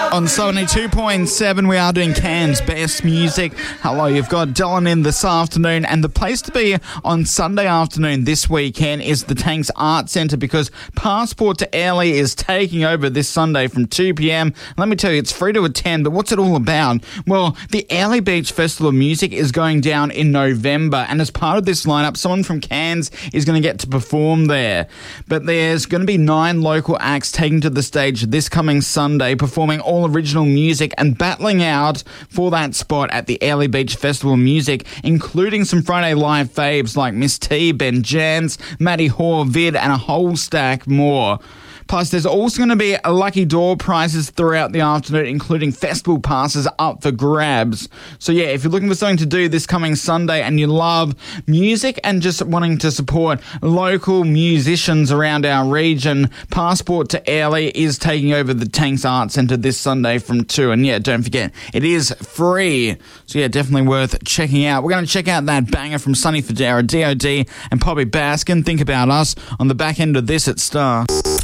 On 72.7, we are doing Cairns Best Music. Hello, you've got Dylan in this afternoon, and the place to be on Sunday afternoon this weekend is the Tanks Arts Centre, because Passport to Airlie is taking over this Sunday from 2 p.m. Let me tell you, it's free to attend, but what's it all about? Well, the Airlie Beach Festival of Music is going down in November, and as part of this lineup, someone from Cairns is going to get to perform there. But there's going to be 9 local acts taking to the stage this coming Sunday, performing all original music and battling out for that spot at the Airlie Beach Festival of Music, including some Friday Live faves like Miss T, Ben Jans, Maddie Hoare, Vid, and a whole stack more. Plus, there's also going to be lucky door prizes throughout the afternoon, including festival passes up for grabs. So yeah, if you're looking for something to do this coming Sunday and you love music and just wanting to support local musicians around our region, Passport to Airlie is taking over the Tanks Arts Centre this Sunday from 2. And yeah, don't forget, it is free. So yeah, definitely worth checking out. We're going to check out that banger from Sonny Fodera, DOD and Poppy Baskin, Think About Us, on the back end of this at Star.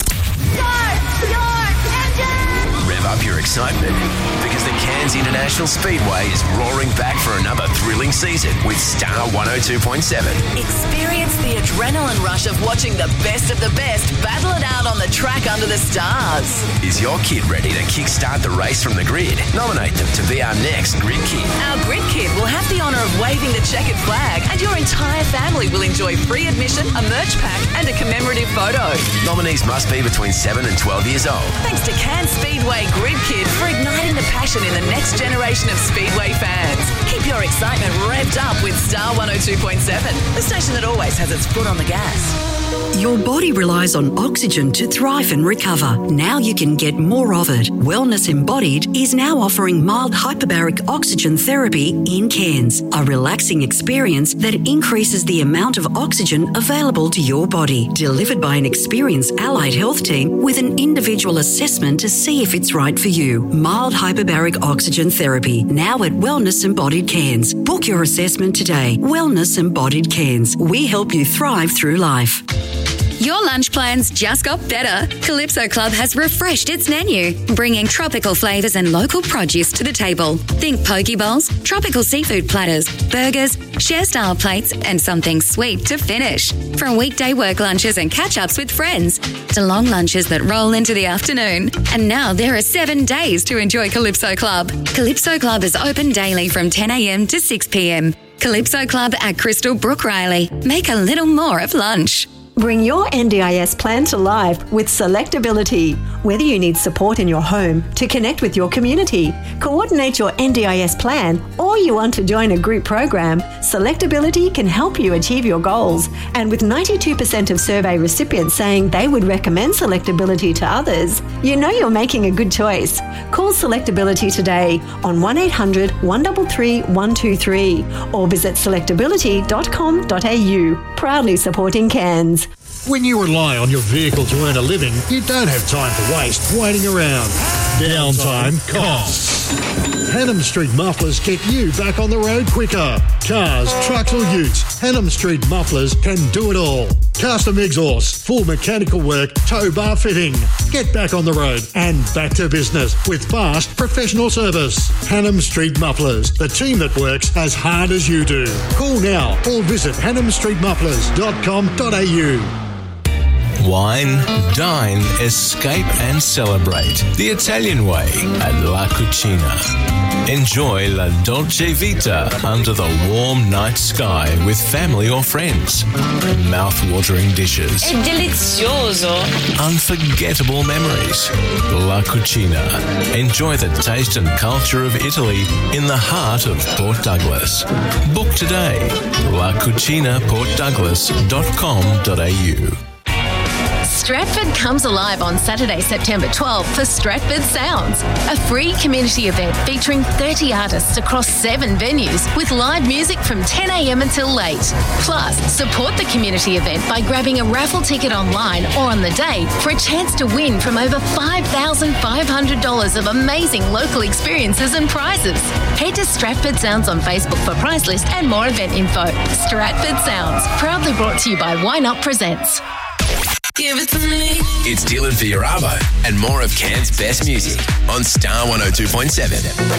Rev up your excitement, because the Cairns International Speedway is roaring back for another thrilling season with Star 102.7. Experience the adrenaline rush of watching the best battle it out on the track under the stars. Is your kid ready to kickstart the race from the grid? Nominate them to be our next Grid Kid. Our Grid Kid will have the honour of waving the checkered flag, and your entire family will enjoy free admission, a merch pack and a commemorative photo. Nominees must be between 7 and 12 years old. Thanks to Cairns Speedway Grid Kid for igniting the passion in the next generation of Speedway fans. Keep your excitement revved up with Star 102.7, the station that always has its foot on the gas. Your body relies on oxygen to thrive and recover. Now you can get more of it. Wellness Embodied is now offering mild hyperbaric oxygen therapy in Cairns, a relaxing experience that increases the amount of oxygen available to your body, delivered by an experienced allied health team with an individual assessment to see if it's right for you. Mild hyperbaric oxygen therapy, now at Wellness Embodied Cairns. Book your assessment today. Wellness Embodied Cairns. We help you thrive through life. Your lunch plans just got better. Calypso Club has refreshed its menu, bringing tropical flavours and local produce to the table. Think poke bowls, tropical seafood platters, burgers, share-style plates, and something sweet to finish. From weekday work lunches and catch-ups with friends to long lunches that roll into the afternoon. And now there are 7 days to enjoy Calypso Club. Calypso Club is open daily from 10 a.m. to 6 p.m. Calypso Club at Crystal Brook Riley. Make a little more of lunch. Bring your NDIS plan to life with Selectability. Whether you need support in your home to connect with your community, coordinate your NDIS plan, or you want to join a group program, Selectability can help you achieve your goals. And with 92% of survey recipients saying they would recommend Selectability to others, you know you're making a good choice. Call Selectability today on 1800 133 123 or visit selectability.com.au. Proudly supporting Cairns. When you rely on your vehicle to earn a living, you don't have time to waste waiting around. Downtime costs. Hannam Street Mufflers get you back on the road quicker. Cars, trucks or utes, Hannam Street Mufflers can do it all. Custom exhaust, full mechanical work, tow bar fitting. Get back on the road and back to business with fast professional service. Hannam Street Mufflers, the team that works as hard as you do. Call now or visit hannamstreetmufflers.com.au. Wine, dine, escape and celebrate the Italian way at La Cucina. Enjoy La Dolce Vita under the warm night sky with family or friends. Mouth-watering dishes. È delizioso. Unforgettable memories. La Cucina. Enjoy the taste and culture of Italy in the heart of Port Douglas. Book today. lacucinaportdouglas.com.au. Stratford comes alive on Saturday, September 12th for Stratford Sounds, a free community event featuring 30 artists across 7 venues with live music from 10 a.m. until late. Plus, support the community event by grabbing a raffle ticket online or on the day for a chance to win from over $5,500 of amazing local experiences and prizes. Head to Stratford Sounds on Facebook for prize list and more event info. Stratford Sounds, proudly brought to you by Why Not Presents. Give it to me. It's Dylan for your Arvo and more of Cairns' best music on Star 102.7.